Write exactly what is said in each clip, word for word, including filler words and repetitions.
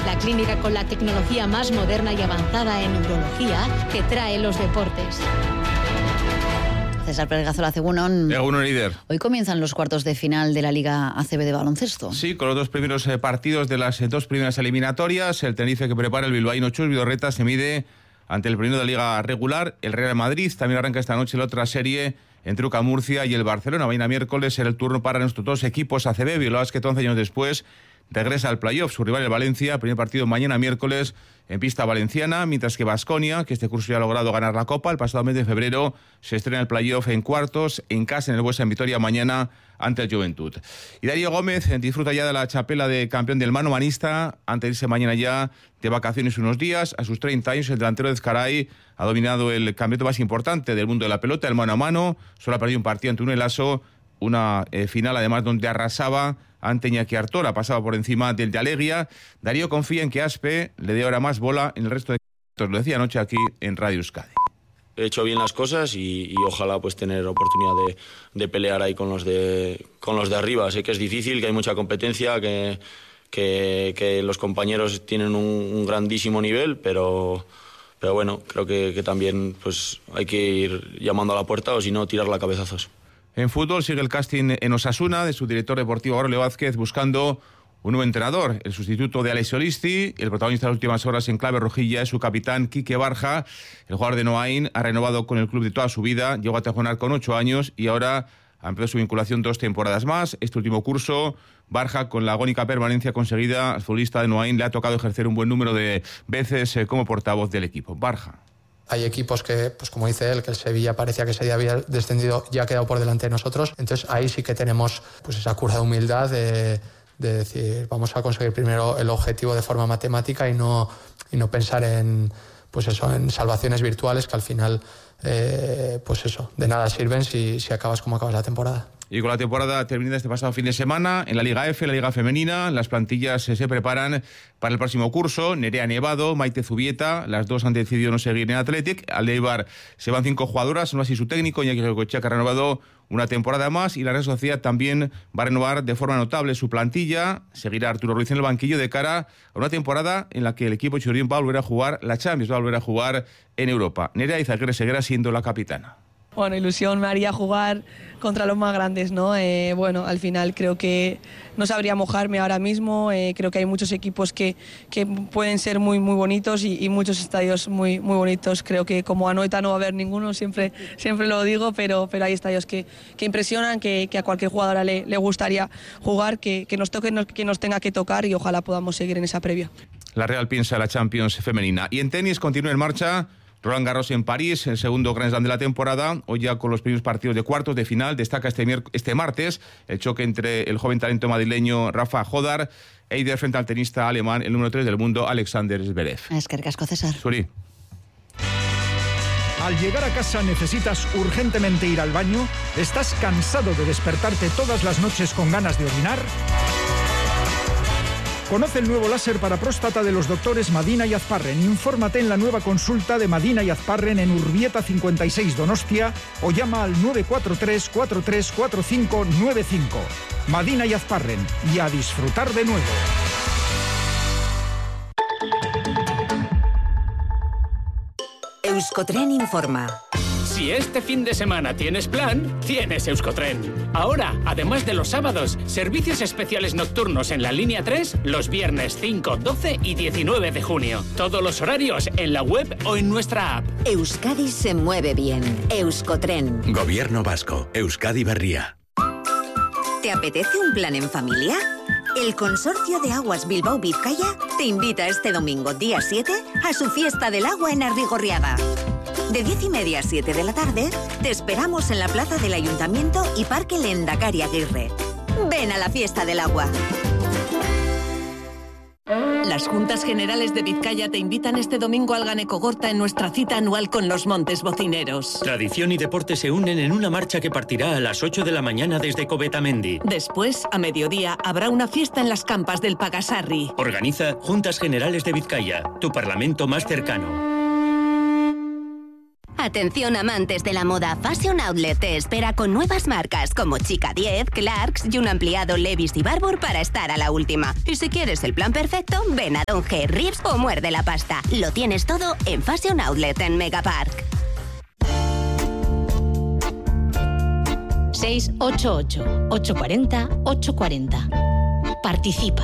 la clínica con la tecnología más moderna y avanzada en neurología que trae los deportes. César Pérez Gazola, Egunon. Egunon, líder. Hoy comienzan los cuartos de final de la Liga A C B de baloncesto. Sí, con los dos primeros eh, partidos de las eh, dos primeras eliminatorias. El Tenerife que prepara el bilbaíno Chus Vidorreta se mide ante el primero de la Liga regular, el Real Madrid. También arranca esta noche la otra serie entre U C A Murcia y el Barcelona. Mañana miércoles será el turno para nuestros dos equipos A C B. Bilbao Basket, once años después, regresa al playoff. Su rival el Valencia, primer partido mañana miércoles en pista valenciana, mientras que Baskonia, que este curso ya ha logrado ganar la Copa, el pasado mes de febrero se estrena el playoff en cuartos, en casa en el Buesa en Vitoria mañana ante el Juventud. Y Darío Gómez disfruta ya de la chapela de campeón del mano manista, antes de irse mañana ya de vacaciones unos días. A sus treinta años, el delantero de Ezcaray ha dominado el campeonato más importante del mundo de la pelota, el mano a mano. Solo ha perdido un partido ante un Elaso, una eh, final además donde arrasaba ante Iñaki Artola, pasaba por encima del de Alegria. Darío confía en que Aspe le dé ahora más bola en el resto de... Lo decía anoche aquí en Radio Euskadi. He hecho bien las cosas y, y ojalá pues tener oportunidad de, de pelear ahí con los de con los de arriba. Sé que es difícil, que hay mucha competencia, que, que, que los compañeros tienen un, un grandísimo nivel, pero, pero bueno, creo que, que también pues hay que ir llamando a la puerta o si no, tirarla a cabezazos. En fútbol sigue el casting en Osasuna de su director deportivo Aurelio Vázquez buscando un nuevo entrenador. El sustituto de Alex Solisti, el protagonista de las últimas horas en clave rojilla, es su capitán Quique Barja. El jugador de Noain ha renovado con el club de toda su vida, llegó a Tajonar con ocho años y ahora ha empezado su vinculación dos temporadas más. Este último curso, Barja, con la agónica permanencia conseguida, al futbolista de Noain le ha tocado ejercer un buen número de veces como portavoz del equipo. Barja. Hay equipos que, pues como dice él, que el Sevilla parecía que ese día había descendido, ya ha quedado por delante de nosotros. Entonces ahí sí que tenemos pues esa cura de humildad de, de decir, vamos a conseguir primero el objetivo de forma matemática y no, y no pensar en, pues eso, en salvaciones virtuales que al final, eh, pues eso, de nada sirven si, si acabas como acabas la temporada. Y con la temporada terminada este pasado fin de semana, en la Liga F, la Liga Femenina, las plantillas se preparan para el próximo curso. Nerea Nevado, Maite Zubieta, las dos han decidido no seguir en Athletic. Al Eibar se van cinco jugadoras, no así su técnico, Iñaki Goicoechea, que ha renovado una temporada más, y la Real Sociedad también va a renovar de forma notable su plantilla. Seguirá Arturo Ruiz en el banquillo de cara a una temporada en la que el equipo churrión va a volver a jugar la Champions, va a volver a jugar en Europa. Nerea Izaguirre seguirá siendo la capitana. Bueno, ilusión me haría jugar contra los más grandes, ¿no? Eh, bueno, al final creo que no sabría mojarme ahora mismo. Eh, creo que hay muchos equipos que, que pueden ser muy, muy bonitos y, y muchos estadios muy, muy bonitos. Creo que como Anoeta no va a haber ninguno, siempre, siempre lo digo, pero, pero hay estadios que, que impresionan, que, que a cualquier jugadora le, le gustaría jugar, que, que nos toque, que nos tenga que tocar y ojalá podamos seguir en esa previa. La Real piensa la Champions femenina. Y en tenis continúa en marcha Roland Garros en París, el segundo Grand Slam de la temporada. Hoy ya con los primeros partidos de cuartos de final. Destaca este, miérc- este martes el choque entre el joven talento madrileño Rafa Jodar e Eider frente al tenista alemán, el número tres del mundo, Alexander Zverev. Es que casco, César. Suri. Al llegar a casa necesitas urgentemente ir al baño. ¿Estás cansado de despertarte todas las noches con ganas de orinar? Conoce el nuevo láser para próstata de los doctores Madina y Azparren. Infórmate en la nueva consulta de Madina y Azparren en Urbieta cincuenta y seis Donostia o llama al nueve cuatro tres, cuatro tres cuatro cinco nueve cinco. Madina y Azparren. Y a disfrutar de nuevo. Euskotren informa. Si este fin de semana tienes plan, tienes Euskotren. Ahora, además de los sábados, servicios especiales nocturnos en la línea tres los viernes cinco, doce y diecinueve de junio. Todos los horarios en la web o en nuestra app. Euskadi se mueve bien. Euskotren. Gobierno Vasco. Euskadi Berria. ¿Te apetece un plan en familia? El Consorcio de Aguas Bilbao Vizcaya te invita este domingo, día siete, a su fiesta del agua en Arrigorriaga. De diez y media a siete de la tarde, te esperamos en la plaza del Ayuntamiento y Parque Lehendakari Aguirre. Ven a la fiesta del agua. Las Juntas Generales de Vizcaya te invitan este domingo al Ganekogorta en nuestra cita anual con los Montes Bocineros. Tradición y deporte se unen en una marcha que partirá a las ocho de la mañana desde Covetamendi. Después, a mediodía, habrá una fiesta en las campas del Pagasarri. Organiza Juntas Generales de Vizcaya, tu parlamento más cercano. Atención amantes de la moda, Fashion Outlet te espera con nuevas marcas como Chica diez, Clarks y un ampliado Levi's y Barbour para estar a la última. Y si quieres el plan perfecto, ven a Don G, Rips o muerde la pasta. Lo tienes todo en Fashion Outlet en Megapark. seis ocho ocho, ocho cuatro cero, ocho cuatro cero. Participa.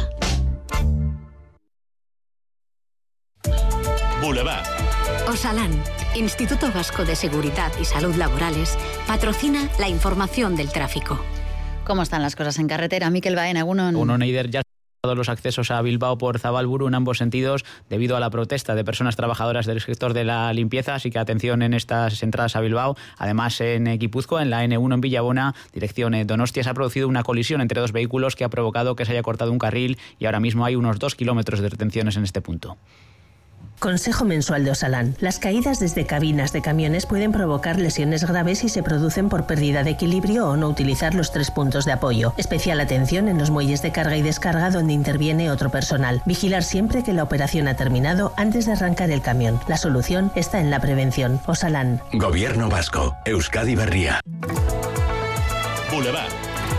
Boulevard. Osalan, Instituto Vasco de Seguridad y Salud Laborales, patrocina la información del tráfico. ¿Cómo están las cosas en carretera? Mikel Baena, Egunon. Egunon, Eider, ya todos los accesos a Bilbao por Zabalburu en ambos sentidos debido a la protesta de personas trabajadoras del sector de la limpieza, así que atención en estas entradas a Bilbao. Además, en Guipúzcoa, en la ene uno en Villabona, dirección Donostia, se ha producido una colisión entre dos vehículos que ha provocado que se haya cortado un carril y ahora mismo hay unos dos kilómetros de retenciones en este punto. Consejo mensual de Osalan. Las caídas desde cabinas de camiones pueden provocar lesiones graves si se producen por pérdida de equilibrio o no utilizar los tres puntos de apoyo. Especial atención en los muelles de carga y descarga donde interviene otro personal. Vigilar siempre que la operación ha terminado antes de arrancar el camión. La solución está en la prevención. Osalan. Gobierno Vasco. Euskadi Berria. Boulevard.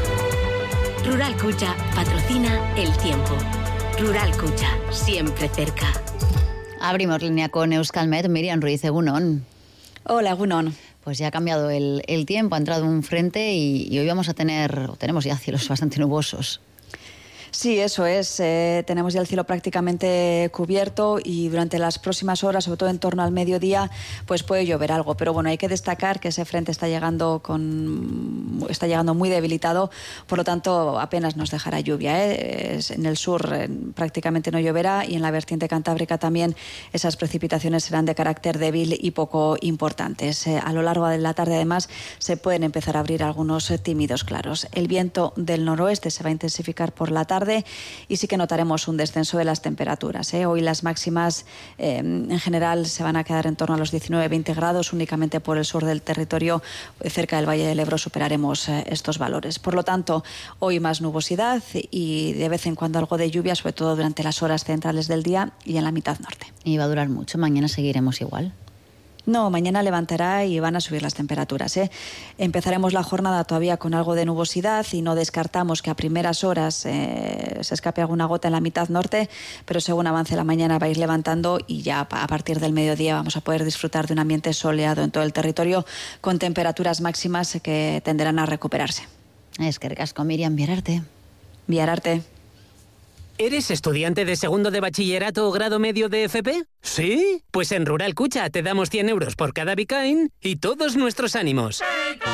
Rural Cucha patrocina el tiempo. Rural Cucha, siempre cerca. Abrimos línea con Euskalmet. Miriam Ruiz, Egunon. Hola, Egunon. Pues ya ha cambiado el, el tiempo, ha entrado un frente y, y hoy vamos a tener, o tenemos ya cielos bastante nubosos. Sí, eso es. Eh, tenemos ya el cielo prácticamente cubierto y durante las próximas horas, sobre todo en torno al mediodía, pues puede llover algo. Pero bueno, hay que destacar que ese frente está llegando con está llegando muy debilitado, por lo tanto apenas nos dejará lluvia. ¿eh? En el sur eh, prácticamente no lloverá y en la vertiente cantábrica también esas precipitaciones serán de carácter débil y poco importantes. Eh, a lo largo de la tarde además se pueden empezar a abrir algunos eh, tímidos claros. El viento del noroeste se va a intensificar por la tarde y sí que notaremos un descenso de las temperaturas. ¿eh? Hoy las máximas eh, en general se van a quedar en torno a los diecinueve a veinte grados, únicamente por el sur del territorio, cerca del Valle del Ebro, superaremos eh, estos valores. Por lo tanto, hoy más nubosidad y de vez en cuando algo de lluvia, sobre todo durante las horas centrales del día y en la mitad norte. ¿Y va a durar mucho? ¿Mañana seguiremos igual? No, mañana levantará y van a subir las temperaturas. ¿eh? Empezaremos la jornada todavía con algo de nubosidad y no descartamos que a primeras horas eh, se escape alguna gota en la mitad norte, pero según avance la mañana va a ir levantando y ya a partir del mediodía vamos a poder disfrutar de un ambiente soleado en todo el territorio con temperaturas máximas que tenderán a recuperarse. Es que recasco, Miriam, Viararte. Viararte. ¿Eres estudiante de segundo de bachillerato o grado medio de F P? ¿Sí? Pues en Rural Cucha te damos cien euros por cada Bicain y todos nuestros ánimos.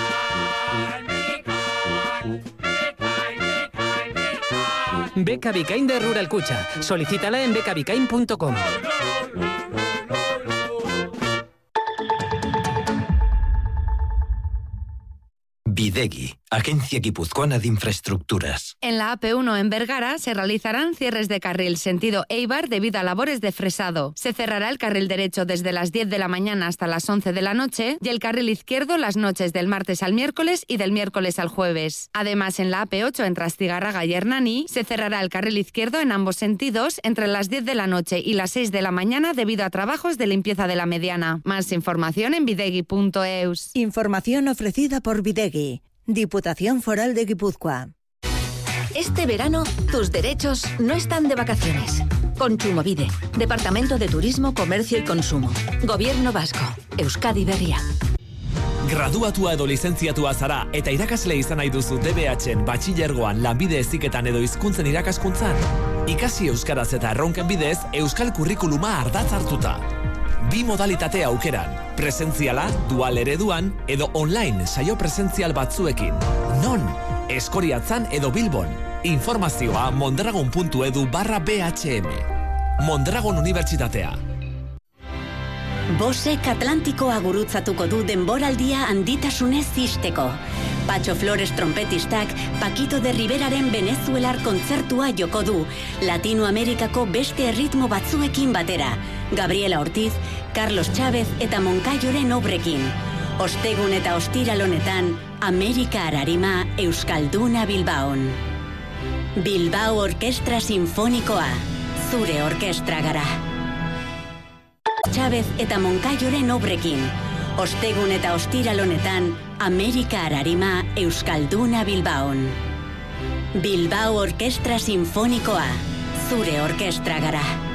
Beca Bicain de Rural Cucha. Solicítala en beca bicain punto com. Bidegi, Agencia Guipuzcoana de Infraestructuras. En la A P uno en Vergara se realizarán cierres de carril sentido Eibar debido a labores de fresado. Se cerrará el carril derecho desde las diez de la mañana hasta las once de la noche y el carril izquierdo las noches del martes al miércoles y del miércoles al jueves. Además, en la A P ocho entre Astigarraga y Hernani se cerrará el carril izquierdo en ambos sentidos entre las diez de la noche y las seis de la mañana debido a trabajos de limpieza de la mediana. Más información en bidegi punto eus. Información ofrecida por Bidegi, Diputación Foral de Guipúzcoa. Este verano, tus derechos no están de vacaciones. Kontsumobide, Departamento de Turismo, Comercio y Consumo. Gobierno Vasco, Euskadi Berria. Graduatua edo lizentziatua zara eta irakasle izan nahi duzu D B H-en batxilergoan, lanbide heziketan edo hizkuntzen irakaskuntzan. Ikasi euskaraz eta erronken bidez euskal kurrikuluma ardatz hartuta. Bi modalitate aukeran, presentziala, dual ereduan, edo online saio presentzial batzuekin. Non? Eskoriatzan edo Bilbon. Informazioa mondragon.edu barra BHM. Mondragon Unibertsitatea. Bosek Atlantikoa gurutzatuko du denboraldia handitasunez zisteko. Patxo Flores trompetistak Paquito de Riveraren venezuelar kontzertua joko du, Latinoamerikako beste erritmo batzuekin batera. Gabriela Ortiz, Carlos Chávez eta Moncayoren obrekin. Ostegun eta ostiral honetan, Amerika Ararima Euskalduna Bilbaon. Bilbao Orkestra Sinfonikoa, zure orkestra gara. Chávez eta Moncayoren obrekin. Ostegun eta ostiral honetan, Amerika Ararima Euskalduna Bilbaon. Bilbao Orkestra Sinfonikoa, zure orkestra gara.